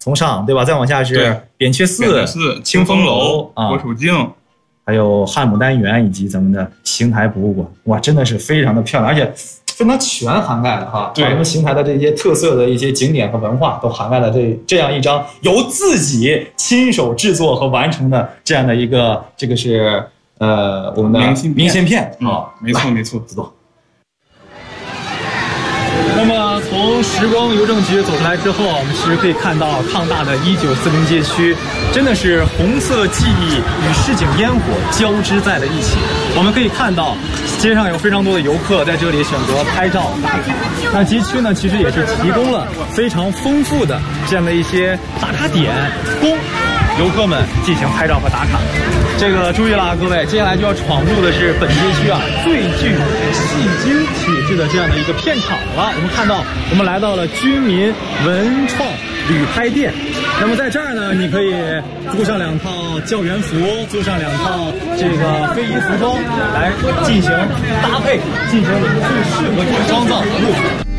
从上，对吧？再往下是扁鹊寺、清风楼啊、 国楚境， 还有汉牡丹园以及咱们的邢台博物馆。哇，真的是非常的漂亮，而且非常全涵盖了哈，把咱们邢台的这些特色的一些景点和文化都涵盖了这样一张由自己亲手制作和完成的这样的一个，这个是我们的明信片啊， 没错没错， 子栋。那么从时光邮政局走出来之后，我们其实可以看到抗大的1940街区，真的是红色记忆与市井烟火交织在了一起。我们可以看到街上有非常多的游客在这里选择拍照打卡。那街区呢，其实也是提供了非常丰富的这样的一些打卡点，供游客们进行拍照和打卡。这个注意了，各位，接下来就要闯入的是本街区啊最具戏精体质的这样的一个片场了。我们看到，我们来到了居民文创旅拍店。那么在这儿呢，你可以租上2套教员服，租上2套这个非遗服装，来进行搭配，进行你们最适合你的妆造服务。